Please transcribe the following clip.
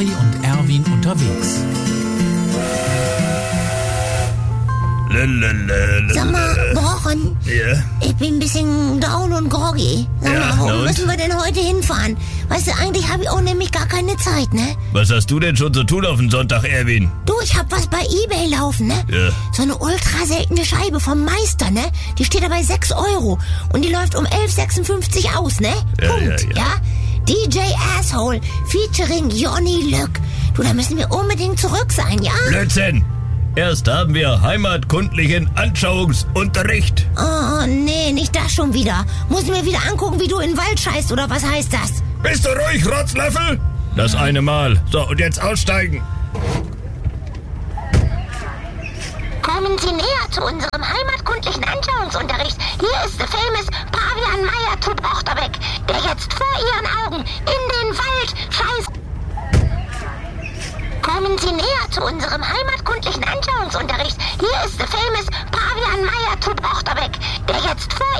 Harry und Erwin unterwegs. Sag mal, Brochen, Ja? ich bin ein bisschen down und groggy. Sag mal, wo und? müssen wir denn heute hinfahren? Weißt du, eigentlich habe ich auch nämlich gar keine Zeit, ne? Was hast du denn schon zu tun auf den Sonntag, Erwin? Du, ich hab was bei eBay laufen, ne? Ja. So eine ultra seltene Scheibe vom Meister, ne? Die steht da bei 6 € und die läuft um 11,56 aus, ne? Ja, Punkt, ja. DJ Asshole featuring Johnny Lück. Du, da müssen wir unbedingt zurück sein, ja? Blödsinn! Erst haben wir heimatkundlichen Anschauungsunterricht. Oh, nee, nicht das schon wieder. Muss ich mir wieder angucken, wie du in den Wald scheißt, oder was heißt das? Bist du ruhig, Rotzlöffel? Das eine Mal. So, und jetzt aussteigen. Kommen Sie näher zu unserem heimatkundlichen Anschauungsunterricht. Hier ist der famous Pavian Meyer zu Brochterbeck, der jetzt vor Ihren Augen in den Wald scheißt. Kommen Sie näher zu unserem heimatkundlichen Anschauungsunterricht. Hier ist der famous Pavian Meyer zu Brochterbeck, der jetzt vor